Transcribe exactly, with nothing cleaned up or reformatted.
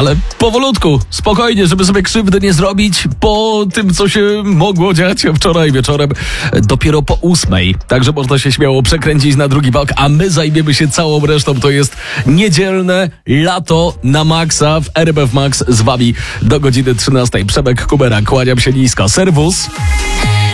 Ale powolutku, spokojnie, żeby sobie krzywdy nie zrobić po tym, co się mogło dziać wczoraj wieczorem, dopiero po ósmej. Także można się śmiało przekręcić na drugi bok, a my zajmiemy się całą resztą. To jest niedzielne lato na maksa w R M F Max z wami do godziny trzynastej. Przemek Kubera, kłaniam się nisko. Serwus.